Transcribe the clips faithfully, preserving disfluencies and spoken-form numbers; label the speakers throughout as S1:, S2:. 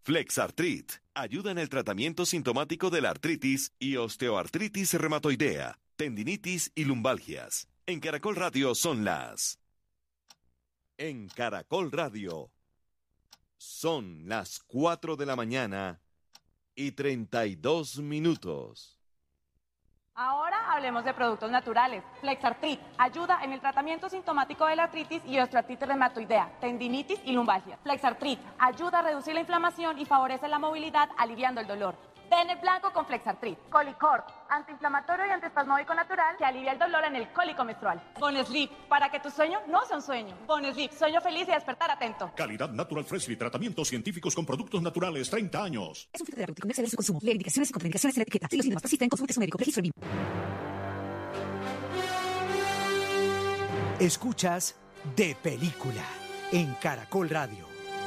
S1: Flexartrit ayuda en el tratamiento sintomático de la artritis y osteoartritis reumatoidea, tendinitis y lumbalgias. En Caracol Radio son las... En Caracol Radio son las cuatro de la mañana y treinta y dos minutos.
S2: Ahora hablemos de productos naturales. Flexartrit ayuda en el tratamiento sintomático de la artritis y osteoartritis reumatoidea, tendinitis y lumbalgia. Flexartrit ayuda a reducir la inflamación y favorece la movilidad, aliviando el dolor. Ten el blanco con Flexartrit. Colicor, antiinflamatorio y antiespasmódico natural que alivia el dolor en el cólico menstrual. Bonesleep, para que tu sueño no sea un sueño. Bonesleep, sueño feliz y despertar atento.
S3: Calidad Natural Freshly, tratamientos científicos con productos naturales, treinta años.
S4: Es un filtro terapéutico, no exceder su consumo. Leer indicaciones y contraindicaciones en la etiqueta. Si los síntomas persisten, consulte a su médico. Registro B I M.
S5: Escuchas De Película en Caracol Radio.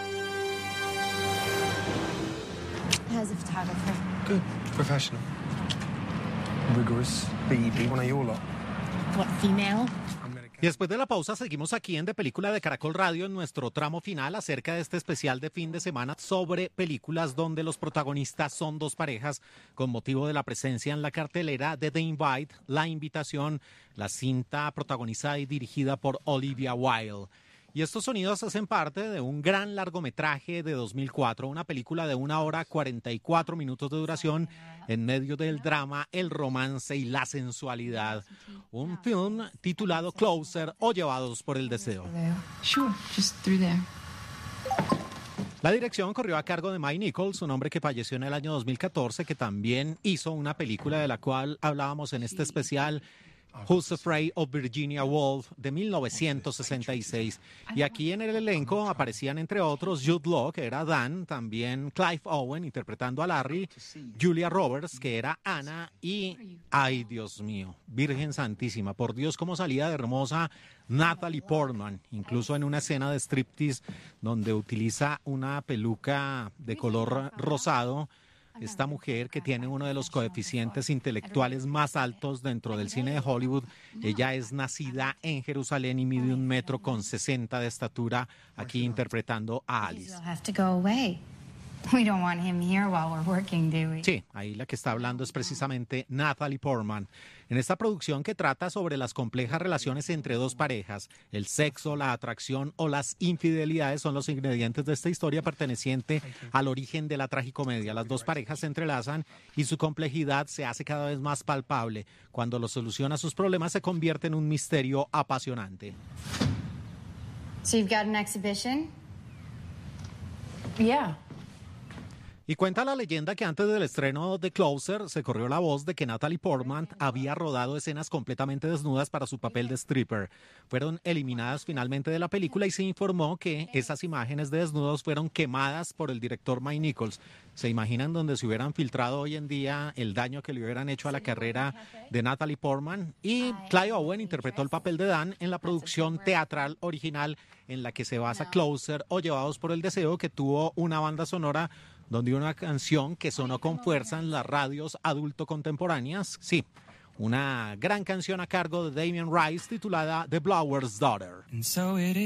S6: How's the photographer?
S7: Good. Professional. Rigorous. B E P, one of your lot.
S6: What, female?
S8: Y después de la pausa seguimos aquí en De Película de Caracol Radio en nuestro tramo final acerca de este especial de fin de semana sobre películas donde los protagonistas son dos parejas con motivo de la presencia en la cartelera de The Invite, La Invitación, la cinta protagonizada y dirigida por Olivia Wilde. Y estos sonidos hacen parte de un gran largometraje de dos mil cuatro, una película de una hora cuarenta y cuatro minutos de duración en medio del drama, el romance y la sensualidad. Un film titulado Closer o Llevados por el Deseo.
S6: Sure, just through there.
S8: La dirección corrió a cargo de Mike Nichols, un hombre que falleció en el año dos mil catorce, que también hizo una película de la cual hablábamos en este especial, Who's Afraid of Virginia Woolf, de mil novecientos sesenta y seis. Y aquí en el elenco aparecían, entre otros, Jude Law, que era Dan, también Clive Owen, interpretando a Larry, Julia Roberts, que era Anna, y, ay, Dios mío, Virgen Santísima, por Dios, cómo salía de hermosa Natalie Portman, incluso en una escena de striptease donde utiliza una peluca de color rosado. Esta mujer, que tiene uno de los coeficientes intelectuales más altos dentro del cine de Hollywood, ella es nacida en Jerusalén y mide un metro con sesenta de estatura, aquí interpretando a Alice. Sí, ahí la que está hablando es precisamente Natalie Portman. En esta producción, que trata sobre las complejas relaciones entre dos parejas, el sexo, la atracción o las infidelidades son los ingredientes de esta historia perteneciente al origen de la tragicomedia. Las dos parejas se entrelazan y su complejidad se hace cada vez más palpable. Cuando lo soluciona sus problemas, se convierte en un misterio apasionante.
S6: So you've got an exhibition?
S2: Yeah.
S8: Y cuenta la leyenda que antes del estreno de Closer se corrió la voz de que Natalie Portman había rodado escenas completamente desnudas para su papel de stripper. Fueron eliminadas finalmente de la película y se informó que esas imágenes de desnudos fueron quemadas por el director Mike Nichols. ¿Se imaginan donde se hubieran filtrado hoy en día el daño que le hubieran hecho a la carrera de Natalie Portman? Y Clive Owen interpretó el papel de Dan en la producción teatral original en la que se basa Closer o Llevados por el Deseo, que tuvo una banda sonora donde una canción que sonó con fuerza en las radios adulto contemporáneas, sí, una gran canción a cargo de Damien Rice titulada The Blower's Daughter.